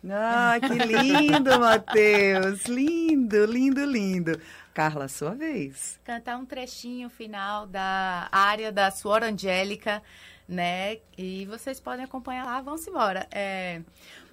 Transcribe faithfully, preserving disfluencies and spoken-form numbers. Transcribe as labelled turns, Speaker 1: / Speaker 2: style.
Speaker 1: Ah, que lindo, Matheus. Lindo, lindo, lindo. Carla, sua vez.
Speaker 2: Cantar um trechinho final da área da Suor Angélica, né? E vocês podem acompanhar lá, vamos embora. É,